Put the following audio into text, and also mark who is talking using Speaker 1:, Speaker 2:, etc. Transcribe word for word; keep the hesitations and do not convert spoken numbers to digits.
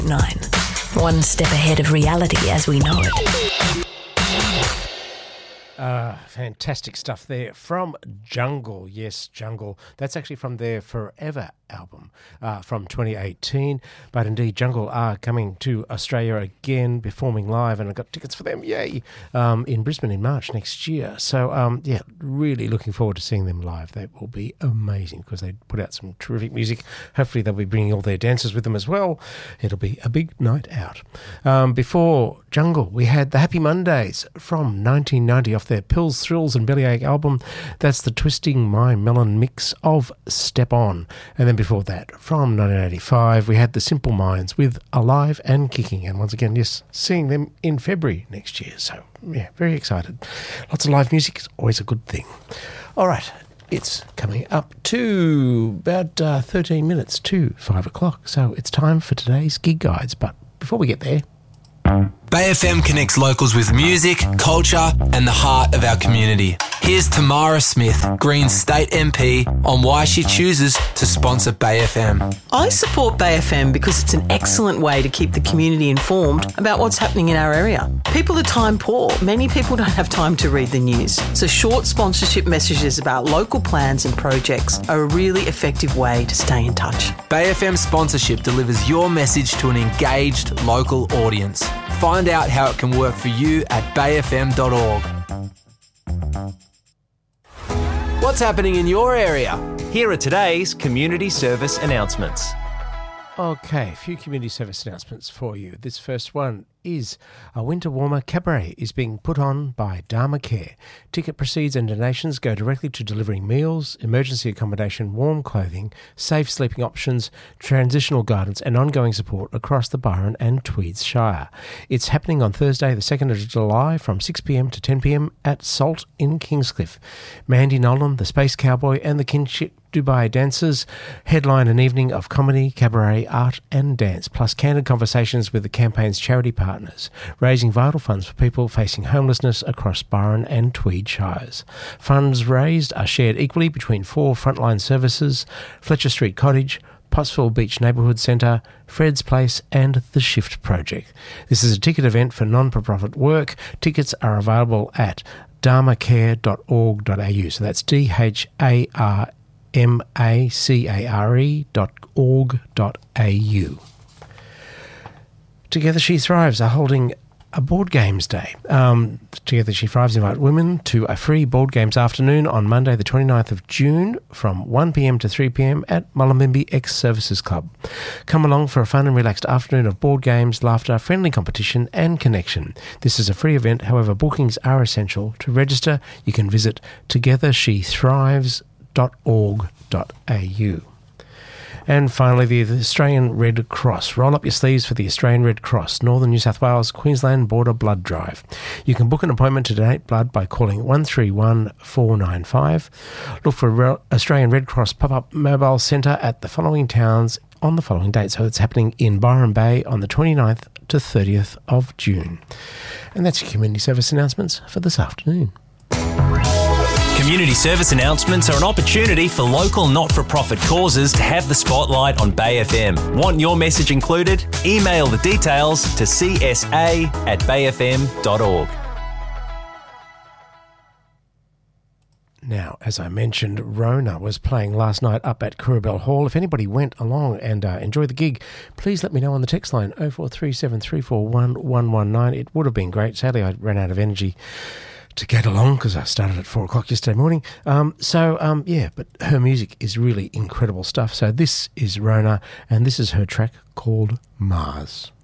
Speaker 1: nine. One step ahead of reality as we know it.
Speaker 2: Uh, fantastic stuff there from Jungle. Yes, Jungle. That's actually from their Forever album uh, from twenty eighteen. But indeed, Jungle are coming to Australia again, performing live, and I've got tickets for them, yay, um, in Brisbane in March next year. So, um, yeah, really looking forward to seeing them live. They will be amazing because they put out some terrific music. Hopefully they'll be bringing all their dancers with them as well. It'll be a big night out. Um, before Jungle, we had the Happy Mondays from nineteen ninety off their Pills, Thrills and Bellyache album. That's the Twisting My Melon mix of Step On. And then before that, from nineteen eighty-five, we had the Simple Minds with Alive and Kicking. And once again, yes, seeing them in February next year. So, yeah, very excited. Lots of live music is always a good thing. All right, it's coming up to about uh, thirteen minutes to five o'clock. So it's time for today's gig guides. But before we get there,
Speaker 3: Bay F M connects locals with music, culture and the heart of our community. Here's Tamara Smith, Green's State M P, on why she chooses to sponsor Bay F M.
Speaker 4: I support Bay F M because it's an excellent way to keep the community informed about what's happening in our area. People are time poor. Many people don't have time to read the news. So short sponsorship messages about local plans and projects are a really effective way to stay in touch.
Speaker 3: Bay F M sponsorship delivers your message to an engaged local audience. Find out how it can work for you at bay f m dot org. What's happening in your area?
Speaker 5: Here are today's community service announcements.
Speaker 2: okay, a few community service announcements for you. This first one is a Winter Warmer Cabaret is being put on by Dharma Care. Ticket proceeds and donations go directly to delivering meals, emergency accommodation, warm clothing, safe sleeping options, transitional guidance and ongoing support across the Byron and Tweeds Shire. It's happening on Thursday the second of July from six p m to ten p m at Salt in Kingscliff. Mandy Nolan, the Space Cowboy and the Kinship Dubai Dancers headline an evening of comedy, cabaret, art and dance, plus candid conversations with the campaign's charity partners, raising vital funds for people facing homelessness across Byron and Tweed Shires. Funds raised are shared equally between four frontline services, Fletcher Street Cottage, Pottsville Beach Neighbourhood Centre, Fred's Place and the Shift Project. This is a ticket event for non-for-profit work. Tickets are available at dharmacare dot org dot a u. So that's D H A R M A C A R E dot org dot A U. Together She Thrives are holding a board games day. Um, Together She Thrives invite women to a free board games afternoon on Monday the twenty-ninth of June from one p m to three p m at Mullumbimby Ex-Services Club. Come along for a fun and relaxed afternoon of board games, laughter, friendly competition and connection. This is a free event, however bookings are essential. To register you can visit together she thrives dot org dot a u. And finally, the Australian Red Cross. Roll up your sleeves for the Australian Red Cross, Northern New South Wales, Queensland Border Blood Drive. You can book an appointment to donate blood by calling one three one four nine five. Look for a Australian Red Cross pop-up mobile centre at the following towns on the following date. So it's happening in Byron Bay on the twenty-ninth to thirtieth of June. And that's your community service announcements for this afternoon.
Speaker 5: Community service announcements are an opportunity for local not-for-profit causes to have the spotlight on Bay F M. Want your message included? Email the details to c s a at bay f m dot org.
Speaker 2: Now, as I mentioned, Rona was playing last night up at Coorabell Hall. If anybody went along and uh, enjoyed the gig, please let me know on the text line oh four three seven three four one one one nine. It would have been great. Sadly, I ran out of energy to get along because I started at four o'clock yesterday morning. Um, so, um, yeah, but her music is really incredible stuff. So this is Rona and this is her track called Mars.